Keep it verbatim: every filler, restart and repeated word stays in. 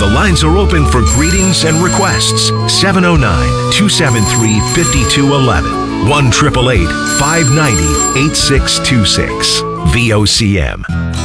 The lines are open for greetings and requests. seven oh nine, two seven three, five two one one. one eight eight eight, five nine zero, eight six two six. V O C M.